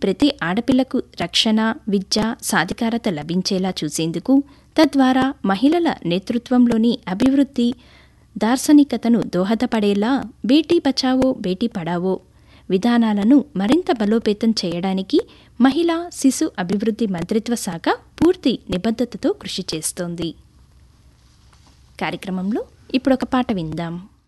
ప్రతి ఆడపిల్లకు రక్షణ, విద్య, సాధికారత లభించేలా చూసేందుకు, తద్వారా మహిళల నేతృత్వంలోని అభివృద్ధి, దార్శనికతను దోహదపడేలా బేటీ బచావో బేటీ పడావో విధానాలను మరింత బలోపేతం చేయడానికి మహిళా శిశు అభివృద్ధి మంత్రిత్వ శాఖ పూర్తి నిబద్ధతతో కృషి చేస్తోంది. కార్యక్రమంలో ఇప్పుడొక పాట విందాం.